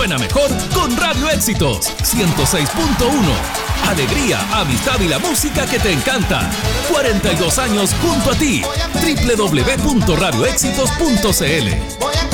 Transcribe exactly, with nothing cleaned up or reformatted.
suena mejor con Radio Éxitos ciento seis punto uno. Alegría, amistad y la música que te encanta. cuarenta y dos años junto a ti. doble u doble u doble u punto radio éxitos punto c l.